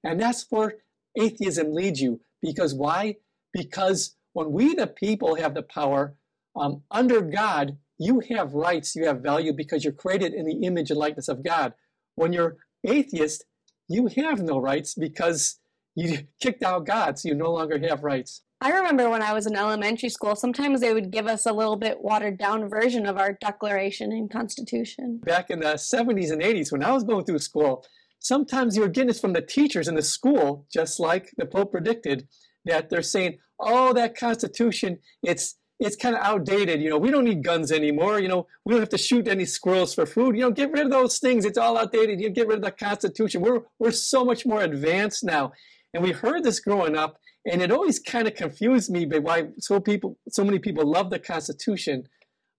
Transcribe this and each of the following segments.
And that's where atheism leads you. Because why? Because when we, the people, have the power, under God, you have rights, you have value because you're created in the image and likeness of God. When you're atheist, you have no rights because you kicked out God, so you no longer have rights. I remember when I was in elementary school, sometimes they would give us a little bit watered down version of our Declaration and Constitution. Back in the 70s and 80s, when I was going through school, sometimes you were getting this from the teachers in the school, just like the Pope predicted, that they're saying, oh, that Constitution, it's kind of outdated. We don't need guns anymore. We don't have to shoot any squirrels for food. Get rid of those things. It's all outdated. You get rid of the Constitution. We're so much more advanced now. And we heard this growing up, and it always kind of confused me by why so many people love the Constitution.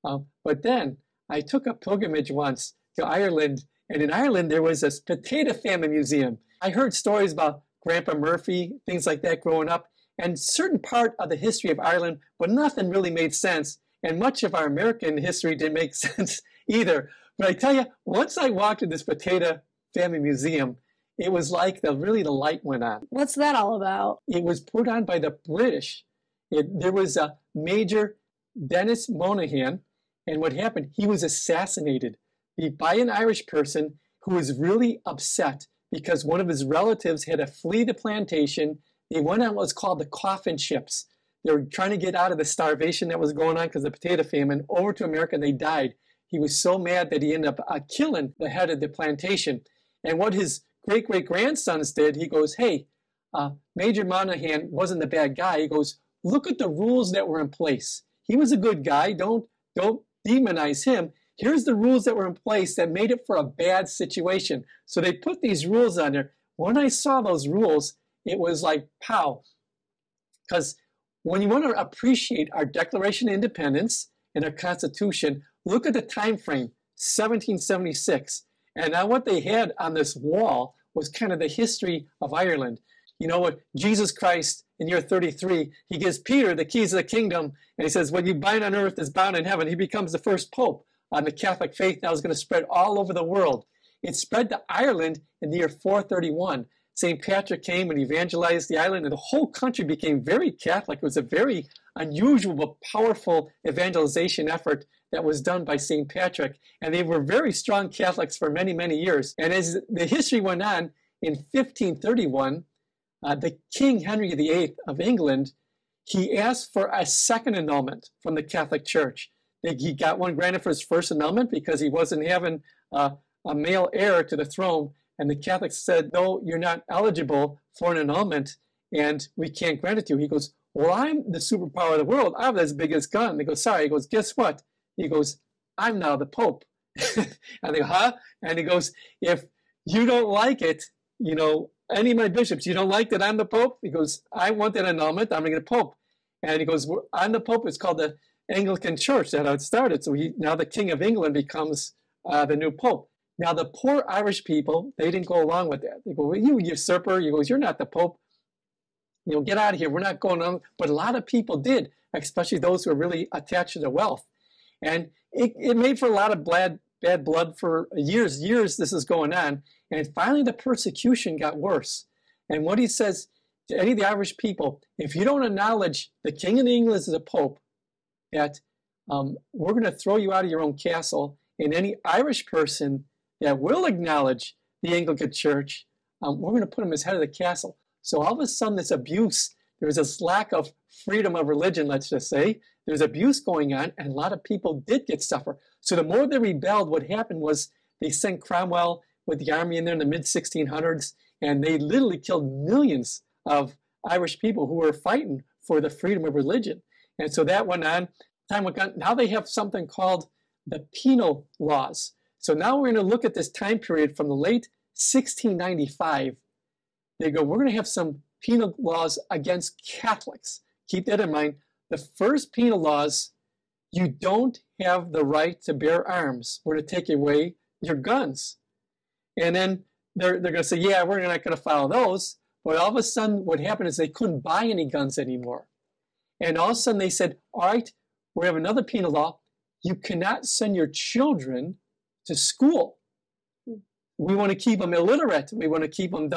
But then I took a pilgrimage once to Ireland, and in Ireland there was this potato famine museum. I heard stories about Grandpa Murphy, things like that growing up, and certain part of the history of Ireland, but nothing really made sense. And much of our American history didn't make sense either. But I tell you, once I walked in this potato famine museum, it was like the light went on. What's that all about? It was put on by the British. There was a Major Dennis Monaghan, and what happened, he was assassinated by an Irish person who was really upset because one of his relatives had to flee the plantation. They went on what's called the coffin ships. They were trying to get out of the starvation that was going on because of the potato famine over to America, and they died. He was so mad that he ended up killing the head of the plantation. And what his great-great-grandsons did, he goes, hey, Major Monaghan wasn't the bad guy. He goes, look at the rules that were in place. He was a good guy. Don't demonize him. Here's the rules that were in place that made it for a bad situation. So they put these rules on there. When I saw those rules, it was like, pow. Because when you want to appreciate our Declaration of Independence and our Constitution, look at the time frame, 1776. And now what they had on this wall was kind of the history of Ireland. What Jesus Christ, in year 33, he gives Peter the keys of the kingdom, and he says, what you bind on earth is bound in heaven. He becomes the first pope on the Catholic faith. Now is going to spread all over the world. It spread to Ireland in the year 431. St. Patrick came and evangelized the island, and the whole country became very Catholic. It was a very unusual but powerful evangelization effort that was done by St. Patrick. And they were very strong Catholics for many, many years. And as the history went on, in 1531, the King Henry VIII of England, he asked for a second annulment from the Catholic Church. He got one granted for his first annulment because he wasn't having a male heir to the throne. And the Catholics said, no, you're not eligible for an annulment, and we can't grant it to you. He goes, well, I'm the superpower of the world. I have as big as gun. They go, sorry. He goes, guess what? He goes, I'm now the Pope. And they go, huh? And he goes, if you don't like it, any of my bishops, you don't like that I'm the Pope? He goes, I want that annulment. I'm going to get a Pope. And he goes, I'm the Pope. It's called the Anglican Church. That's how it started. So now the King of England becomes the new Pope. Now, the poor Irish people, they didn't go along with that. They go, well, you usurper. He goes, you're not the Pope. Get out of here. We're not going on. But a lot of people did, especially those who are really attached to their wealth. And it made for a lot of bad blood for years. This is going on. And finally, the persecution got worse. And what he says to any of the Irish people, if you don't acknowledge the King of England as a Pope, that we're going to throw you out of your own castle. And any Irish person that will acknowledge the Anglican Church, we're going to put him as head of the castle. So all of a sudden, this abuse, there's this lack of freedom of religion, let's just say. There's abuse going on, and a lot of people did get suffer. So the more they rebelled, what happened was they sent Cromwell with the army in there in the mid-1600s, and they literally killed millions of Irish people who were fighting for the freedom of religion. And so that went on. Time went on. Now they have something called the penal laws. So now we're going to look at this time period from the late 1695. They go, we're going to have some penal laws against Catholics. Keep that in mind. The first penal laws, you don't have the right to bear arms. We're going to take away your guns. And then they're going to say, yeah, we're not going to follow those. But all of a sudden, what happened is they couldn't buy any guns anymore. And all of a sudden they said, all right, we have another penal law. You cannot send your children to school. We want to keep them illiterate. We want to keep them